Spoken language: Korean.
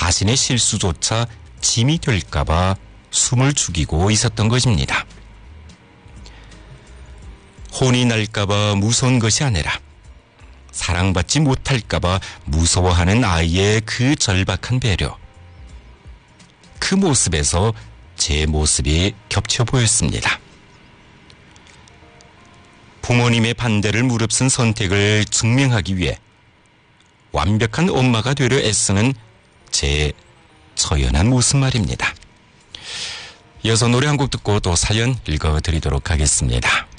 자신의 실수조차 짐이 될까봐 숨을 죽이고 있었던 것입니다. 혼이 날까봐 무서운 것이 아니라 사랑받지 못할까봐 무서워하는 아이의 그 절박한 배려. 그 모습에서 제 모습이 겹쳐 보였습니다. 부모님의 반대를 무릅쓴 선택을 증명하기 위해 완벽한 엄마가 되려 애쓰는 제 처연한 모습 말입니다. 이어서 노래 한 곡 듣고 또 사연 읽어드리도록 하겠습니다.